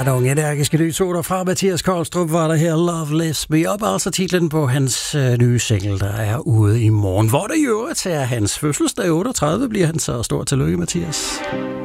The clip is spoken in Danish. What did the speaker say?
Ja, nogle energiske nye toner fra Mathias Kolstrup var der her. Love Lifts Me Up, altså titlen på hans nye single, der er ude i morgen. Hvor det i øvrigt er hans fødselsdag, 38 bliver han, så stort tillykke, Mathias.